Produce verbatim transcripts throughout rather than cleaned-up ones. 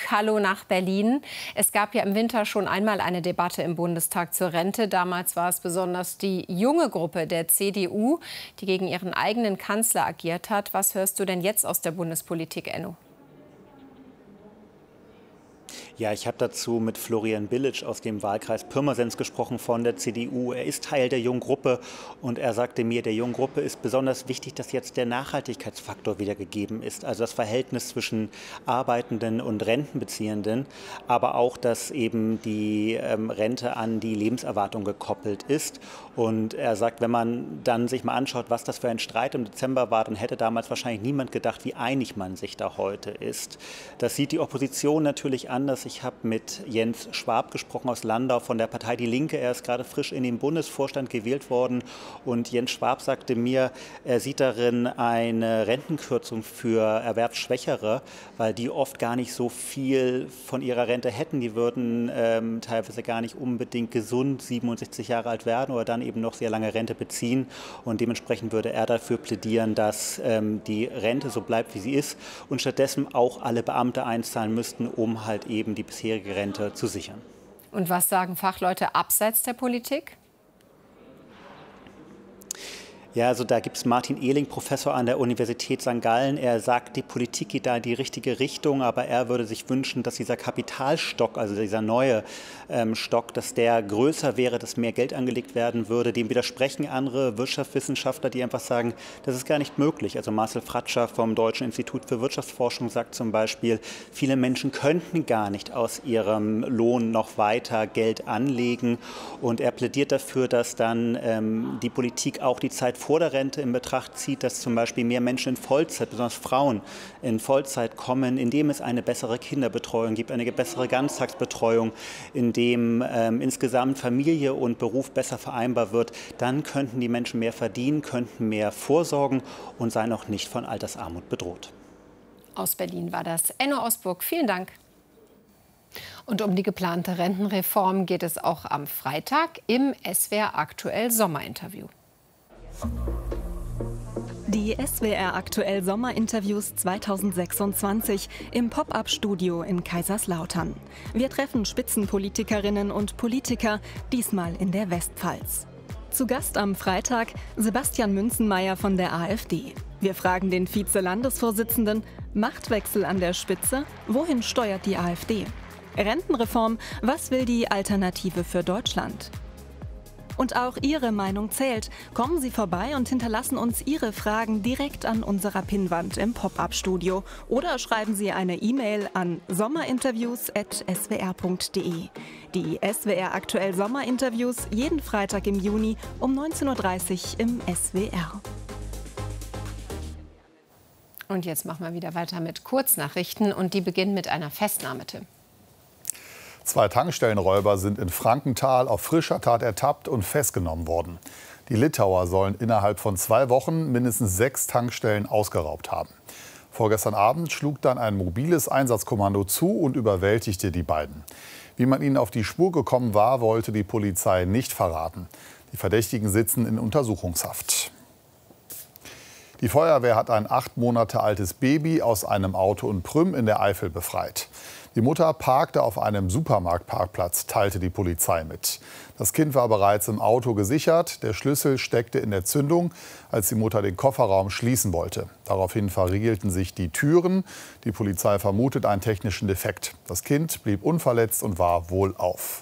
zurück. Hallo nach Berlin. Es gab ja im Winter schon einmal eine Debatte im Bundestag zur Rente. Damals war es besonders die junge Gruppe der C D U, die gegen ihren eigenen Kanzler agiert hat. Was hörst du denn jetzt aus der Bundespolitik, Enno? Ja, ich habe dazu mit Florian Billitsch aus dem Wahlkreis Pirmasens gesprochen von der C D U. Er ist Teil der jungen Gruppe und er sagte mir, der jungen Gruppe ist besonders wichtig, dass jetzt der Nachhaltigkeitsfaktor wieder gegeben ist. Also das Verhältnis zwischen Arbeitenden und Rentenbeziehenden, aber auch, dass eben die ähm, Rente an die Lebenserwartung gekoppelt ist. Und er sagt, wenn man dann sich mal anschaut, was das für ein Streit im Dezember war, dann hätte damals wahrscheinlich niemand gedacht, wie einig man sich da heute ist. Das sieht die Opposition natürlich anders. Ich habe mit Jens Schwab gesprochen aus Landau von der Partei Die Linke. Er ist gerade frisch in den Bundesvorstand gewählt worden. Und Jens Schwab sagte mir, er sieht darin eine Rentenkürzung für Erwerbsschwächere, weil die oft gar nicht so viel von ihrer Rente hätten. Die würden ähm, teilweise gar nicht unbedingt gesund siebenundsechzig Jahre alt werden oder dann eben noch sehr lange Rente beziehen. Und dementsprechend würde er dafür plädieren, dass ähm, die Rente so bleibt, wie sie ist und stattdessen auch alle Beamte einzahlen müssten, um halt eben die bisherige Rente zu sichern. Und was sagen Fachleute abseits der Politik? Ja, also da gibt es Martin Ehling, Professor an der Universität Sankt Gallen. Er sagt, die Politik geht da in die richtige Richtung, aber er würde sich wünschen, dass dieser Kapitalstock, also dieser neue ähm, Stock, dass der größer wäre, dass mehr Geld angelegt werden würde. Dem widersprechen andere Wirtschaftswissenschaftler, die einfach sagen, das ist gar nicht möglich. Also Marcel Fratscher vom Deutschen Institut für Wirtschaftsforschung sagt zum Beispiel, viele Menschen könnten gar nicht aus ihrem Lohn noch weiter Geld anlegen. Und er plädiert dafür, dass dann ähm, die Politik auch die Zeit vor der Rente in Betracht zieht, dass zum Beispiel mehr Menschen in Vollzeit, besonders Frauen, in Vollzeit kommen, indem es eine bessere Kinderbetreuung gibt, eine bessere Ganztagsbetreuung, indem ähm, insgesamt Familie und Beruf besser vereinbar wird. Dann könnten die Menschen mehr verdienen, könnten mehr vorsorgen und seien auch nicht von Altersarmut bedroht. Aus Berlin war das Enno Osburg. Vielen Dank. Und um die geplante Rentenreform geht es auch am Freitag im S W R Aktuell Sommerinterview. Die S W R Aktuell Sommerinterviews zweitausendsechsundzwanzig im Pop-up-Studio in Kaiserslautern. Wir treffen Spitzenpolitikerinnen und Politiker, diesmal in der Westpfalz. Zu Gast am Freitag Sebastian Münzenmaier von der AfD. Wir fragen den Vize-Landesvorsitzenden, Machtwechsel an der Spitze, wohin steuert die AfD? Rentenreform, was will die Alternative für Deutschland? Und auch Ihre Meinung zählt. Kommen Sie vorbei und hinterlassen uns Ihre Fragen direkt an unserer Pinnwand im Pop-up-Studio oder schreiben Sie eine E-Mail an sommerinterviews at s w r punkt d e. Die S W R Aktuell Sommerinterviews jeden Freitag im Juni um neunzehn Uhr dreißig im S W R. Und jetzt machen wir wieder weiter mit Kurznachrichten und die beginnen mit einer Festnahme. Zwei Tankstellenräuber sind in Frankenthal auf frischer Tat ertappt und festgenommen worden. Die Litauer sollen innerhalb von zwei Wochen mindestens sechs Tankstellen ausgeraubt haben. Vorgestern Abend schlug dann ein mobiles Einsatzkommando zu und überwältigte die beiden. Wie man ihnen auf die Spur gekommen war, wollte die Polizei nicht verraten. Die Verdächtigen sitzen in Untersuchungshaft. Die Feuerwehr hat ein acht Monate altes Baby aus einem Auto in Prüm in der Eifel befreit. Die Mutter parkte auf einem Supermarktparkplatz, teilte die Polizei mit. Das Kind war bereits im Auto gesichert. Der Schlüssel steckte in der Zündung, als die Mutter den Kofferraum schließen wollte. Daraufhin verriegelten sich die Türen. Die Polizei vermutet einen technischen Defekt. Das Kind blieb unverletzt und war wohlauf.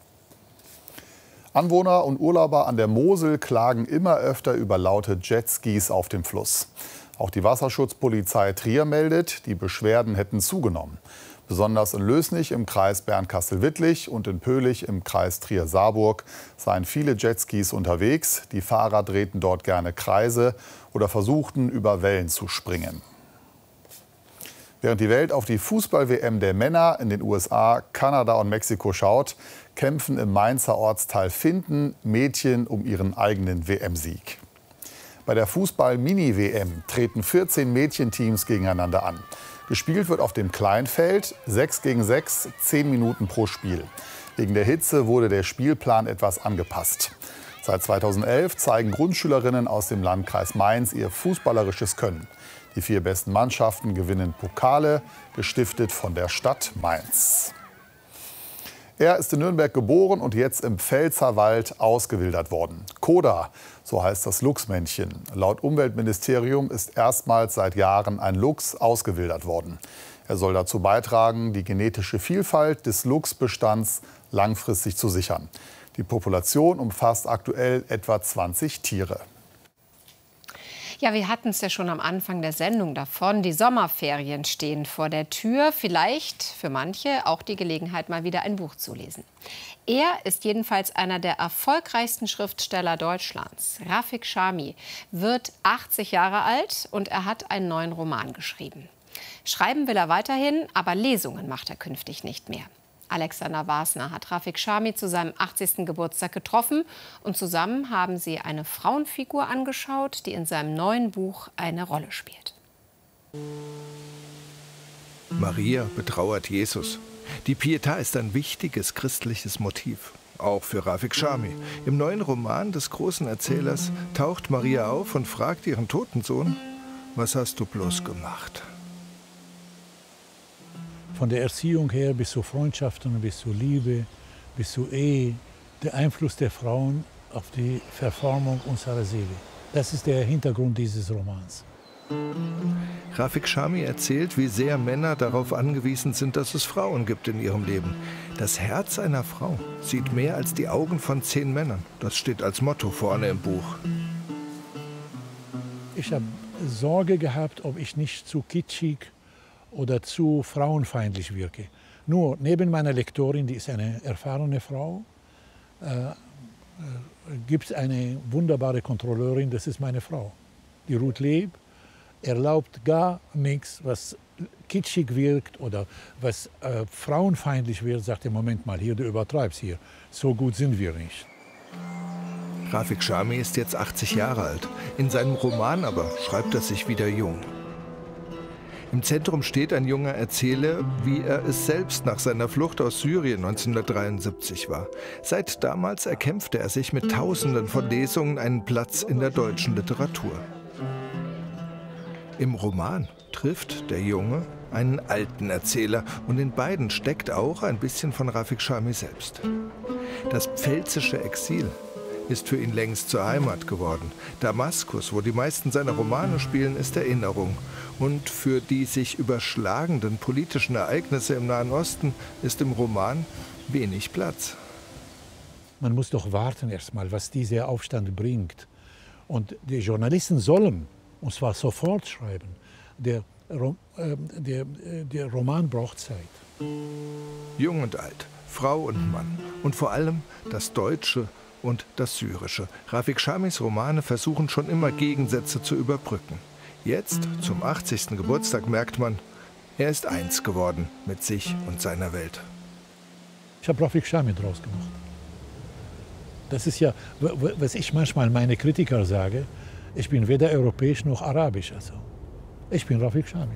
Anwohner und Urlauber an der Mosel klagen immer öfter über laute Jetskis auf dem Fluss. Auch die Wasserschutzpolizei Trier meldet, die Beschwerden hätten zugenommen. Besonders in Lößnich im Kreis Bernkastel-Wittlich und in Pöhlich im Kreis Trier-Saarburg seien viele Jetskis unterwegs. Die Fahrer drehten dort gerne Kreise oder versuchten, über Wellen zu springen. Während die Welt auf die Fußball-W M der Männer in den U S A, Kanada und Mexiko schaut, kämpfen im Mainzer Ortsteil Finden Mädchen um ihren eigenen W M-Sieg. Bei der Fußball-Mini-W M treten vierzehn Mädchenteams gegeneinander an. Gespielt wird auf dem Kleinfeld, sechs gegen sechs, zehn Minuten pro Spiel. Wegen der Hitze wurde der Spielplan etwas angepasst. Seit zweitausendelf zeigen Grundschülerinnen aus dem Landkreis Mainz ihr fußballerisches Können. Die vier besten Mannschaften gewinnen Pokale, gestiftet von der Stadt Mainz. Er ist in Nürnberg geboren und jetzt im Pfälzerwald ausgewildert worden. Koda, so heißt das Luchsmännchen. Laut Umweltministerium ist erstmals seit Jahren ein Luchs ausgewildert worden. Er soll dazu beitragen, die genetische Vielfalt des Luchsbestands langfristig zu sichern. Die Population umfasst aktuell etwa zwanzig Tiere. Ja, wir hatten es ja schon am Anfang der Sendung davon. Die Sommerferien stehen vor der Tür. Vielleicht für manche auch die Gelegenheit, mal wieder ein Buch zu lesen. Er ist jedenfalls einer der erfolgreichsten Schriftsteller Deutschlands. Rafik Chami wird achtzig Jahre alt und er hat einen neuen Roman geschrieben. Schreiben will er weiterhin, aber Lesungen macht er künftig nicht mehr. Alexander Wasner hat Rafik Chami zu seinem achtzigsten Geburtstag getroffen und zusammen haben sie eine Frauenfigur angeschaut, die in seinem neuen Buch eine Rolle spielt. Maria betrauert Jesus. Die Pietà ist ein wichtiges christliches Motiv, auch für Rafik Chami. Im neuen Roman des großen Erzählers taucht Maria auf und fragt ihren toten Sohn: Was hast du bloß gemacht? Von der Erziehung her bis zu Freundschaften, bis zu Liebe, bis zu Ehe, der Einfluss der Frauen auf die Verformung unserer Seele. Das ist der Hintergrund dieses Romans. Rafik Chami erzählt, wie sehr Männer darauf angewiesen sind, dass es Frauen gibt in ihrem Leben. Das Herz einer Frau sieht mehr als die Augen von zehn Männern. Das steht als Motto vorne im Buch. Ich habe Sorge gehabt, ob ich nicht zu kitschig oder zu frauenfeindlich wirke. Nur neben meiner Lektorin, die ist eine erfahrene Frau, äh, äh, gibt es eine wunderbare Kontrolleurin, das ist meine Frau. Die Ruth Leib erlaubt gar nichts, was kitschig wirkt oder was äh, frauenfeindlich wird, sagt im Moment mal, hier, du übertreibst hier, so gut sind wir nicht. Rafik Chami ist jetzt achtzig Jahre alt. In seinem Roman aber schreibt er sich wieder jung. Im Zentrum steht ein junger Erzähler, wie er es selbst nach seiner Flucht aus Syrien neunzehnhundertdreiundsiebzig war. Seit damals erkämpfte er sich mit Tausenden von Lesungen einen Platz in der deutschen Literatur. Im Roman trifft der Junge einen alten Erzähler und in beiden steckt auch ein bisschen von Rafik Chami selbst. Das pfälzische Exil ist für ihn längst zur Heimat geworden. Damaskus, wo die meisten seiner Romane spielen, ist Erinnerung. Und für die sich überschlagenden politischen Ereignisse im Nahen Osten ist im Roman wenig Platz. Man muss doch warten erst mal, was dieser Aufstand bringt. Und die Journalisten sollen, und zwar sofort schreiben. Der, Rom, äh, der, äh, der Roman braucht Zeit. Jung und alt, Frau und Mann und vor allem das Deutsche und das Syrische. Rafik Chamis Romane versuchen schon immer Gegensätze zu überbrücken. Jetzt, zum achtzigsten Geburtstag, merkt man, er ist eins geworden mit sich und seiner Welt. Ich habe Rafik Chami draus gemacht. Das ist ja, was ich manchmal meine Kritiker sage, ich bin weder europäisch noch arabisch. Also. Ich bin Rafik Chami.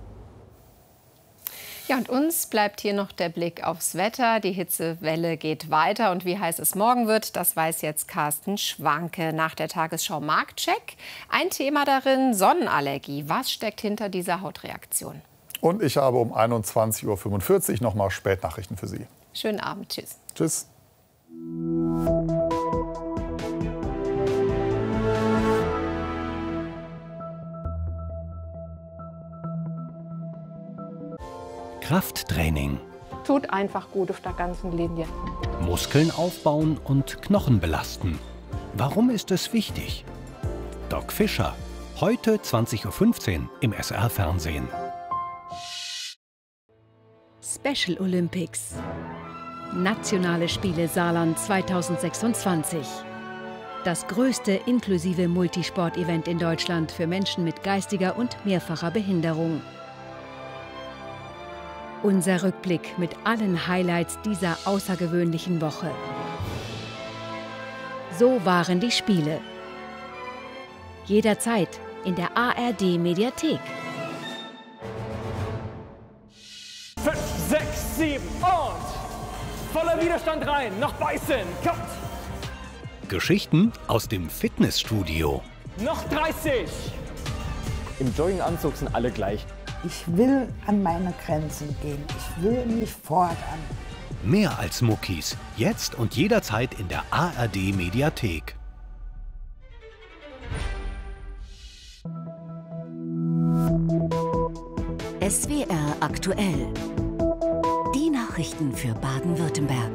Ja, und uns bleibt hier noch der Blick aufs Wetter. Die Hitzewelle geht weiter und wie heiß es morgen wird, das weiß jetzt Carsten Schwanke nach der Tagesschau Marktcheck. Ein Thema darin, Sonnenallergie. Was steckt hinter dieser Hautreaktion? Und ich habe um einundzwanzig Uhr fünfundvierzig noch mal Spätnachrichten für Sie. Schönen Abend. Tschüss. Tschüss. Krafttraining. Tut einfach gut auf der ganzen Linie. Muskeln aufbauen und Knochen belasten. Warum ist es wichtig? Doc Fischer. Heute zwanzig Uhr fünfzehn im S R Fernsehen. Special Olympics. Nationale Spiele Saarland zweitausendsechsundzwanzig. Das größte inklusive Multisport-Event in Deutschland für Menschen mit geistiger und mehrfacher Behinderung. Unser Rückblick mit allen Highlights dieser außergewöhnlichen Woche. So waren die Spiele. Jederzeit in der A R D-Mediathek. Fünf, sechs, sieben und voller Widerstand rein, noch beißen, Cut. Geschichten aus dem Fitnessstudio. Noch dreißig. Im Jogginganzug sind alle gleich. Ich will an meine Grenzen gehen. Ich will mich fordern. Mehr als Muckis. Jetzt und jederzeit in der A R D-Mediathek. S W R aktuell. Die Nachrichten für Baden-Württemberg.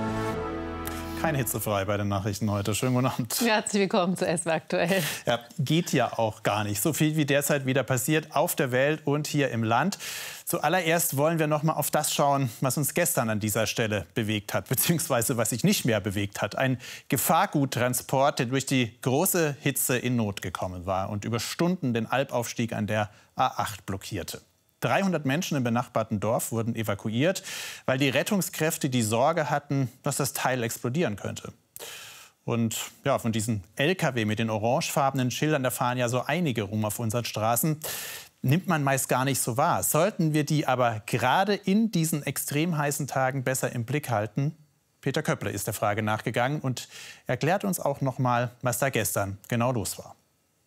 Kein hitzefrei bei den Nachrichten heute. Schönen guten Abend. Herzlich willkommen zu S W R aktuell. Ja, geht ja auch gar nicht. So viel wie derzeit wieder passiert auf der Welt und hier im Land. Zuallererst wollen wir noch mal auf das schauen, was uns gestern an dieser Stelle bewegt hat, beziehungsweise was sich nicht mehr bewegt hat. Ein Gefahrguttransport, der durch die große Hitze in Not gekommen war und über Stunden den Albaufstieg an der A acht blockierte. dreihundert Menschen im benachbarten Dorf wurden evakuiert, weil die Rettungskräfte die Sorge hatten, dass das Teil explodieren könnte. Und ja, von diesen L K W mit den orangefarbenen Schildern, da fahren ja so einige rum auf unseren Straßen, nimmt man meist gar nicht so wahr. Sollten wir die aber gerade in diesen extrem heißen Tagen besser im Blick halten? Peter Köppler ist der Frage nachgegangen und erklärt uns auch noch mal, was da gestern genau los war.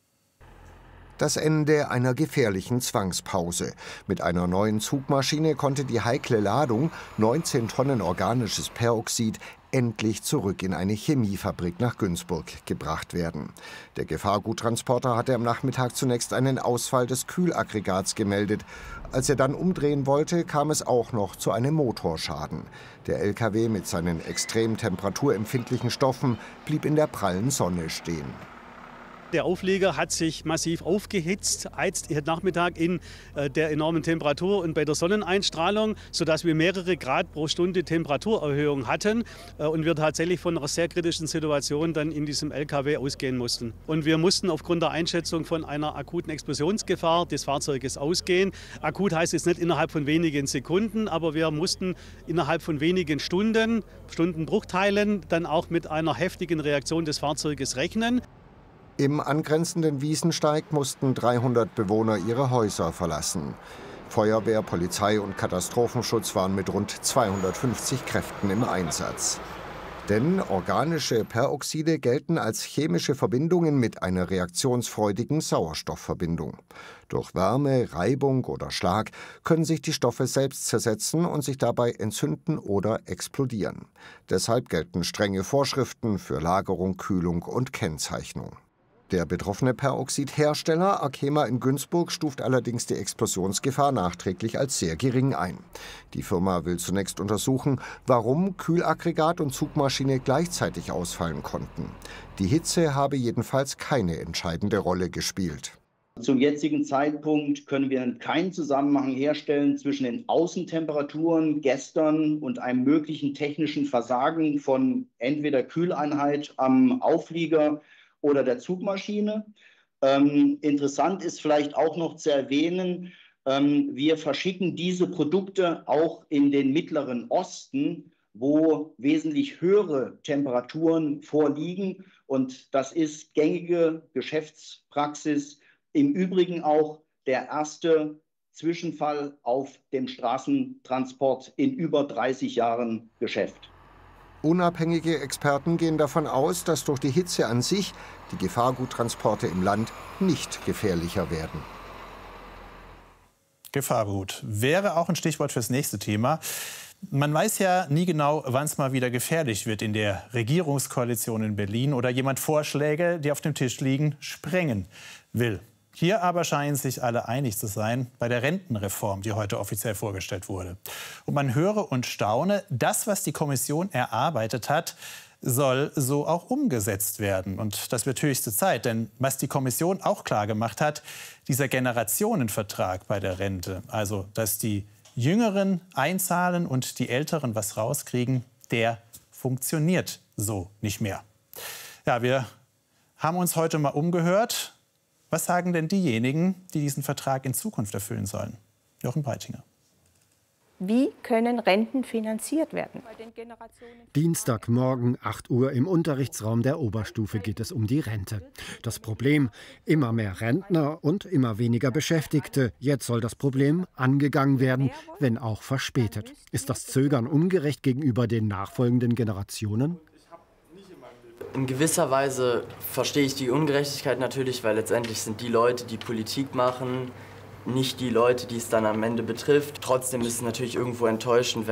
Das Ende einer gefährlichen Zwangspause. Mit einer neuen Zugmaschine konnte die heikle Ladung, neunzehn Tonnen organisches Peroxid, endlich zurück in eine Chemiefabrik nach Günzburg gebracht werden. Der Gefahrguttransporter hatte am Nachmittag zunächst einen Ausfall des Kühlaggregats gemeldet. Als er dann umdrehen wollte, kam es auch noch zu einem Motorschaden. Der L K W mit seinen extrem temperaturempfindlichen Stoffen blieb in der prallen Sonne stehen. Der Auflieger hat sich massiv aufgehitzt, heizt heute Nachmittag in äh, der enormen Temperatur und bei der Sonneneinstrahlung, sodass wir mehrere Grad pro Stunde Temperaturerhöhung hatten äh, und wir tatsächlich von einer sehr kritischen Situation dann in diesem L K W ausgehen mussten. Und wir mussten aufgrund der Einschätzung von einer akuten Explosionsgefahr des Fahrzeuges ausgehen. Akut heißt es nicht innerhalb von wenigen Sekunden, aber wir mussten innerhalb von wenigen Stunden, Stundenbruchteilen, dann auch mit einer heftigen Reaktion des Fahrzeuges rechnen. Im angrenzenden Wiesensteig mussten dreihundert Bewohner ihre Häuser verlassen. Feuerwehr, Polizei und Katastrophenschutz waren mit rund zweihundertfünfzig Kräften im Einsatz. Denn organische Peroxide gelten als chemische Verbindungen mit einer reaktionsfreudigen Sauerstoffverbindung. Durch Wärme, Reibung oder Schlag können sich die Stoffe selbst zersetzen und sich dabei entzünden oder explodieren. Deshalb gelten strenge Vorschriften für Lagerung, Kühlung und Kennzeichnung. Der betroffene Peroxidhersteller Arkema in Günzburg stuft allerdings die Explosionsgefahr nachträglich als sehr gering ein. Die Firma will zunächst untersuchen, warum Kühlaggregat und Zugmaschine gleichzeitig ausfallen konnten. Die Hitze habe jedenfalls keine entscheidende Rolle gespielt. Zum jetzigen Zeitpunkt können wir keinen Zusammenhang herstellen zwischen den Außentemperaturen gestern und einem möglichen technischen Versagen von entweder Kühleinheit am Auflieger oder der Zugmaschine. Ähm, interessant ist vielleicht auch noch zu erwähnen, ähm, wir verschicken diese Produkte auch in den Mittleren Osten, wo wesentlich höhere Temperaturen vorliegen. Und das ist gängige Geschäftspraxis. Im Übrigen auch der erste Zwischenfall auf dem Straßentransport in über dreißig Jahren Geschäft. Unabhängige Experten gehen davon aus, dass durch die Hitze an sich die Gefahrguttransporte im Land nicht gefährlicher werden. Gefahrgut wäre auch ein Stichwort fürs nächste Thema. Man weiß ja nie genau, wann es mal wieder gefährlich wird in der Regierungskoalition in Berlin oder jemand Vorschläge, die auf dem Tisch liegen, sprengen will. Hier aber scheinen sich alle einig zu sein bei der Rentenreform, die heute offiziell vorgestellt wurde. Und man höre und staune, das, was die Kommission erarbeitet hat, soll so auch umgesetzt werden. Und das wird höchste Zeit, denn was die Kommission auch klar gemacht hat, dieser Generationenvertrag bei der Rente, also dass die Jüngeren einzahlen und die Älteren was rauskriegen, der funktioniert so nicht mehr. Ja, wir haben uns heute mal umgehört. Was sagen denn diejenigen, die diesen Vertrag in Zukunft erfüllen sollen? Jochen Breitinger. Wie können Renten finanziert werden? Dienstagmorgen, acht Uhr, im Unterrichtsraum der Oberstufe geht es um die Rente. Das Problem, immer mehr Rentner und immer weniger Beschäftigte. Jetzt soll das Problem angegangen werden, wenn auch verspätet. Ist das Zögern ungerecht gegenüber den nachfolgenden Generationen? In gewisser Weise verstehe ich die Ungerechtigkeit natürlich, weil letztendlich sind die Leute, die Politik machen, nicht die Leute, die es dann am Ende betrifft. Trotzdem ist es natürlich irgendwo enttäuschend,